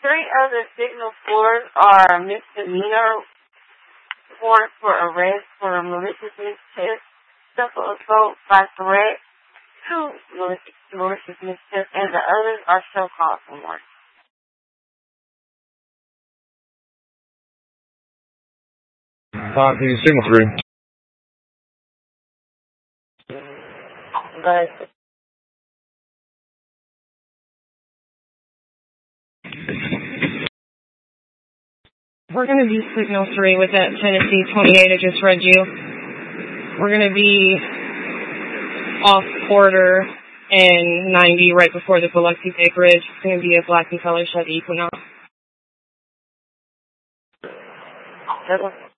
Three other signal fours are misdemeanor warrant for arrest for a maliciousness test, simple assault by threat, two maliciousness tests, and the others are show cause warrants. Can you signal 3? But we're going to be signal 3 with that Tennessee 28 I just read you. We're going to be off Porter and 90 right before the Biloxi Bay Bridge. It's going to be a black and color Chevy Equinox.